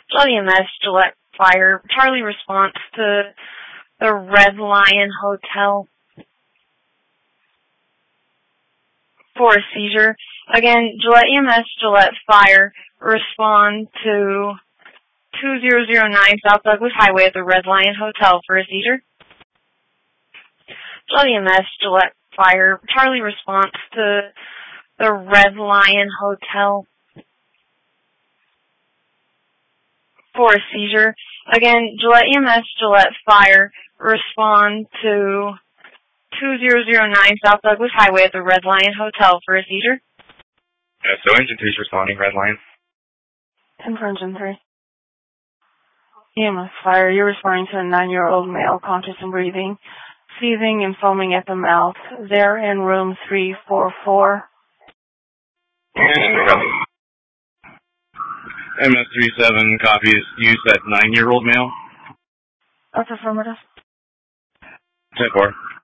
EMS, Gillette Fire, Charlie response to the Red Lion Hotel for a seizure. Again, Gillette EMS, Gillette Fire, respond to 2009 South Douglas Highway at the Red Lion Hotel for a seizure. Gillette EMS, Gillette Fire, Charlie response to the Red Lion Hotel for a seizure. Again, Gillette EMS, Gillette Fire, respond to 2009 South Douglas Highway at the Red Lion Hotel for a seizure. So Engine 3 is responding, Red Lion. 10 for Engine 3. EMS Fire, you're responding to a 9-year-old male, conscious and breathing, seizing and foaming at the mouth. They're in room 344. MS-37 copies. You said 9-year-old male? That's affirmative. 10-4.